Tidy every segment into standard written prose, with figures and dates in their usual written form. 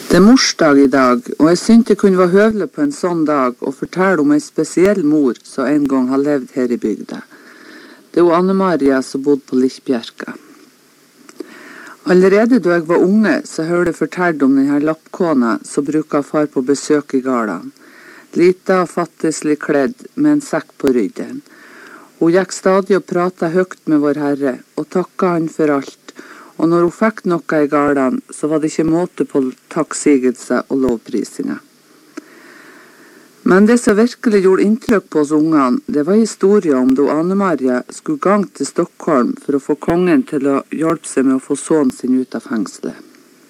Det morsdag I dag, og jeg syntes det kunne være høvelig på en sånn dag å fortelle om en spesiell mor som en gang har levd her I bygda. Det Anne-Maria som bodde på Likkbjerka. Allerede da jeg var unge, så hørte jeg fortalt om denne lappkona som bruker far på besøk I gårdene. Lita og fattigslig kledd med en sekk på ryggen. Hun gikk stadig og pratet høyt med vår Herre, og takket han for alt. Og når hun fikk noe I gårdene, så var det ikke måte på takksigelse og lovprisinger. Men det som virkelig gjorde inntrykk på oss ungene, det var historien om da Anne-Maria skulle gang til Stockholm for å få kongen til å hjelpe seg med å få sønnen sin ut av fengselet.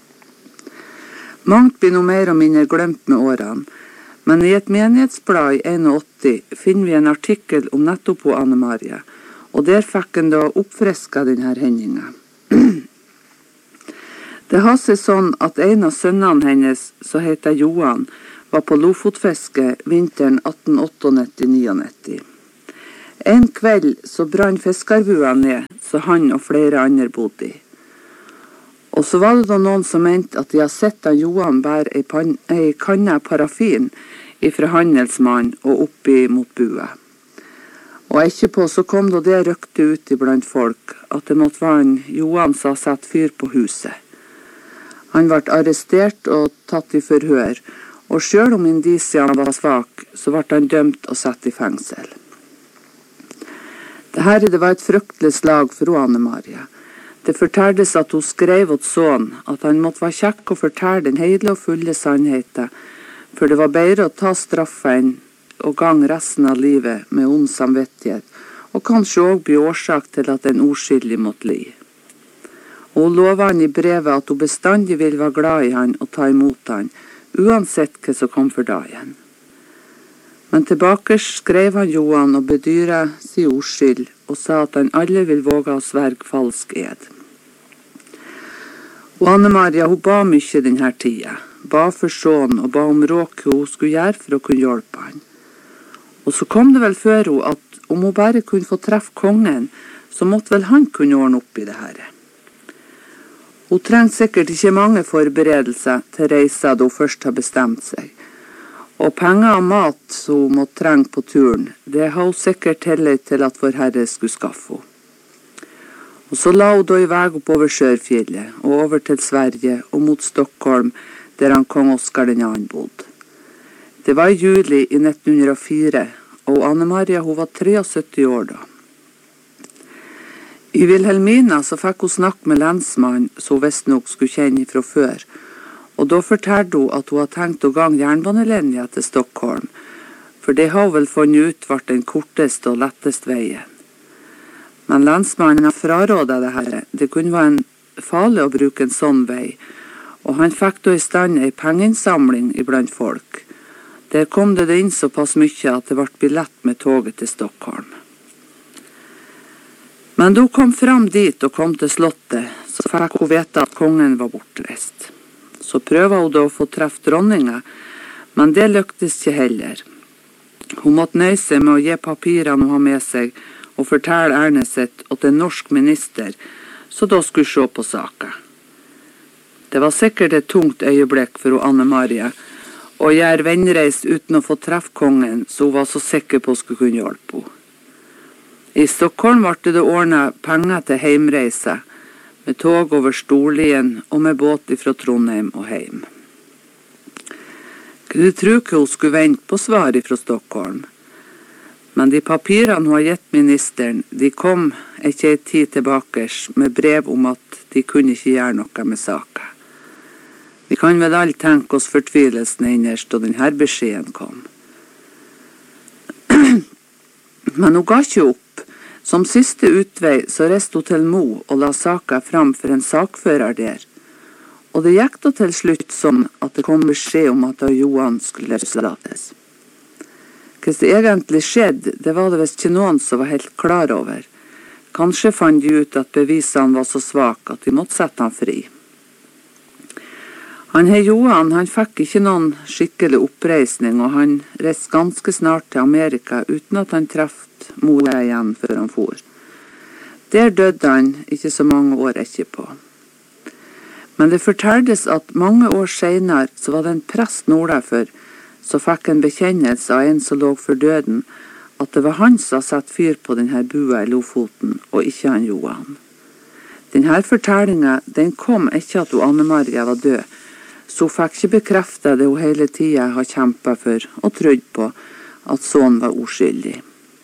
Mangt blir noe mer og mindre glemt med årene, men I et menighetsblad I 81 finner vi en artikkel om nettopp på Anne-Maria, og der fikk en da oppfrisket denne hendingen. Det har seg sånn at en av sønnene hennes, som heter Johan, var på Lofotfiske vinteren 1898-99. En kveld så brann fiskarbua ned, så han og flere andre bodde I. Og så var det da noen som mente at de har sett at Johan bære ei kanne parafin ifra handelsmann og oppi mot bua. Og etterpå så kom det røkte ut iblant folk at det måtte være en Johan som satt fyr på huset. Han ble arrestert og tatt I forhør, og selv om indisiene var svak, så ble han dømt og satt I fengsel. Det var et fryktelig slag for Anne-Maria. Det fortelles at hun skrev åt sønnen at han måtte være kjekk og fortelle den hele og fulle sannheten, for det var bedre å ta straffen og gang resten av livet med ond samvittighet, og kanskje også bli årsak til at en uskyldig måtte li. Og hun lovet han I brevet at hun bestandig ville være glad I han og ta imot han, uansett hva som kom for dagen. Men tilbake skrev han Johan og bedyret sin uskyld, og sa at han alle vil våge å sverge falsk ed. Og Anne-Maria, hun ba mye denne tida, ba for sønnen og ba om råd hva hun skulle gjøre for å kunne hjelpe han. Og så kom det vel før hun at om hun bare kunne få treffe kongen, så måtte vel han kunne ordne opp I det her. Hun trengte sikkert ikke mange forberedelser til reisa da hun først har bestemt seg. Og penger og mat som hun måtte trenge på turen, det har hun sikkert tillit til at vår Herre skulle skaffe henne. Og så la hun da I vei oppover Sørfjellet, og over til Sverige og mot Stockholm, der han kong Oskar den andre bodde. Det var I juli I 1904, og Anne-Maria hun var 73 år da. I Vilhelmina så fikk hun snakke med lensmannen som hun visst nok skulle kjenne fra før, og da fortalte hun at hun hadde tenkt å gange jernbanelinja til Stockholm, for det har hun vel funnet ut var den korteste og letteste veien. Men lensmannen frarådet det her, det kunne være farlig å bruke en sånn vei, og han fikk da I stand en pengeinnsamling iblant folk. Der kom det inn såpass mye at det ble billett med toget til Stockholm. Men da hun kom fram dit og kom til slottet, så fikk hun vite at kongen var bortreist. Så prøvde hun da å få treffe dronninga, men det lyktes ikke heller. Hun måtte nøye seg med å gi papirene hun har med seg, og fortelle ærnet sitt til en norsk minister, så da skulle se på saken. Det var sikkert et tungt øyeblikk for Anne-Maria, og gjøre vennreis uten å få treffe kongen, så hun var så sikker på å skulle kunne hjelpe henne. I Stockholm ble det ordnet penger til heimreise, med tog over Storlien og med båt fra Trondheim og heim. Kunne tro ikke hun skulle vente på svar fra Stockholm. Men de papirene hun har gitt ministeren, de kom ikke en tid tilbake med brev om at de kunne ikke gjøre noe med saken. Vi kan vel alle tenke oss fortvilelsen innerst da denne beskjeden kom. Men hun ga ikke opp. Som siste utvei så reiste hun til Mo og la saken fram for en sakfører der. Og det gikk da til slutt sånn at det kom beskjed om at Johan skulle løslates. Hva det egentlig skjedde, det var det visst ikke noen som var helt klar over. Kanskje fant de ut at bevisene var så svake at de måtte sette han fri. Johan fikk ikke noen skikkelig oppreisning, og han reiste ganske snart til Amerika uten at han trefte mora igjen før han for. Der døde han ikke så mange år etterpå. Men det forteldes at mange år senere så var det en prest nordafor som fikk en bekjennelse av en som lå for døden, at det var han som satt fyr på denne bua i Lofoten, og ikke han Johan. Denne fortellingen, den kom ikke at Anne-Maria var død, så hun fikk ikke bekreftet det hun hele tiden har kjempet for og trodd på, at sønnen var uskyldig.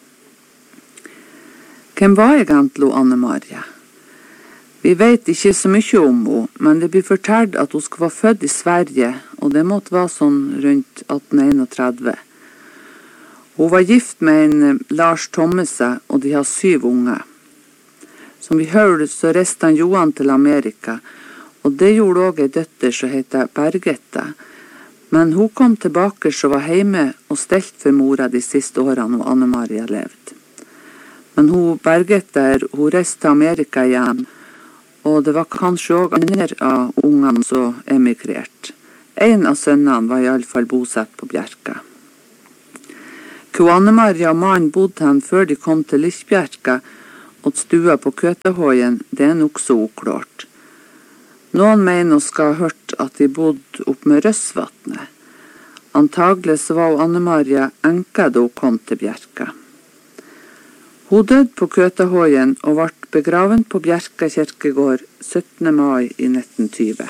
Hvem var egentlig Anne-Maria? Vi vet ikke så mye om henne, men det blir fortalt at hun skulle være født i Sverige, og det måtte være sånn rundt 1831. Hun var gift med en Lars Thommese, og de har 7 unger. Som vi hørte, så reiste han Johan til Amerika, og det gjorde også en døtter som heter Bergette. Men hun kom tilbake så var hjemme og stelt for mora de siste årene og Anne-Maria levde. Men hun Bergette, hun reiste til Amerika igjen, og det var kanskje også andre av ungene som emigrerte. En av sønnene var i alle fall bosatt på Bjerka. Hvor Anne-Maria og mannen bodde han før de kom til Lichbjerka og stua på Køtehøyen, det er nok så uklart. Noen mener å skal ha hørt at de bodde opp med Røsvatnet. Antagelig så var Anne-Maria enka da hun kom til Bjerka. Hun døde på Køtehøyen og ble begraven på Bjerka kirkegård 17. mai i 1920.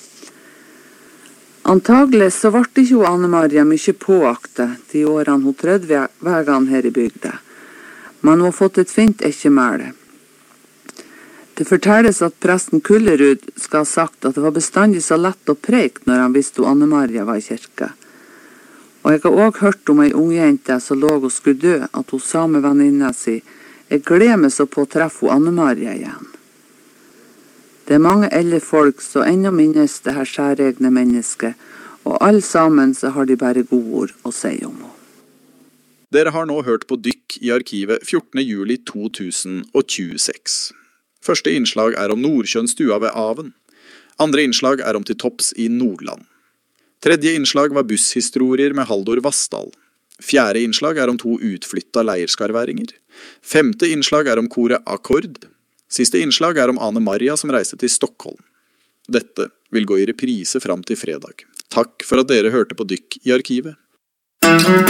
Antagelig så ble ikke Anne-Maria mye påaktet de årene hun trødde vegene her i bygda, men hun har fått et fint ekkemæle. Det fortelles at presten Kullerud skal ha sagt at det var bestandig så lett å preike når han visste Anne-Maria var i kirka. Og jeg har også hørt om ei ungjente som lå og skulle dø, at hun sa med venninna si, jeg gleder meg så på å treffe Anne-Maria igjen. Det er mange eldre folk som ennå minnes det her særegne mennesket, og alle sammen så har de bare gode ord å si om henne. Dere har nå hørt på Dykk i arkivet 14. juli 2026. Første innslag er om Nordkjønnstua ved Aven. Andre innslag er om til topps i Nordland. Tredje innslag var busshistorier med Haldor Vassdal. Fjerde innslag er om 2 utflytta leierskarværinger. Femte innslag er om koret Akkord. Siste innslag er om Anne-Maria som reiste til Stockholm. Dette vil gå i reprise fram til fredag. Takk for at dere hørte på Dykk i arkivet.